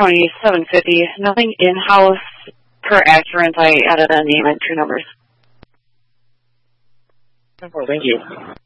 County 750. Nothing in-house per Accurant. I added a name and 2 numbers. Thank you.